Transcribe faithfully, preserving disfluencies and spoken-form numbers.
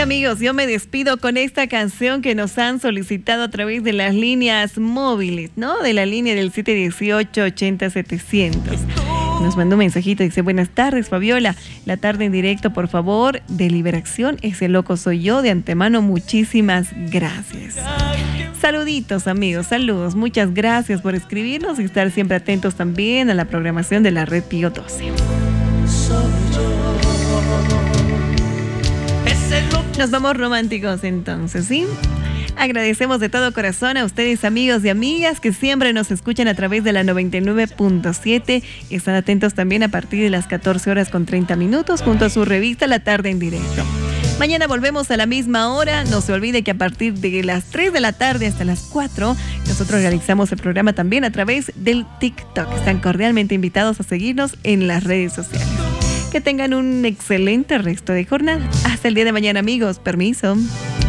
amigos, yo me despido con esta canción que nos han solicitado a través de las líneas móviles, ¿no? De la línea del siete dieciocho, ochenta, setecientos. Nos mandó un mensajito, dice: buenas tardes, Fabiola, la tarde en directo, por favor, de Liberación, ese loco soy yo, de antemano, muchísimas gracias. Saluditos, amigos, saludos, muchas gracias por escribirnos y estar siempre atentos también a la programación de la Red Pío doce. Nos vamos románticos entonces, ¿sí? Agradecemos de todo corazón a ustedes, amigos y amigas, que siempre nos escuchan a través de la noventa y nueve punto siete y están atentos también a partir de las catorce horas con treinta minutos junto a su revista La Tarde en Directo. Mañana volvemos a la misma hora. No se olvide que a partir de las tres de la tarde hasta las cuatro nosotros realizamos el programa también a través del TikTok. Están cordialmente invitados a seguirnos en las redes sociales. Que tengan un excelente resto de jornada. Hasta el día de mañana, amigos. Permiso.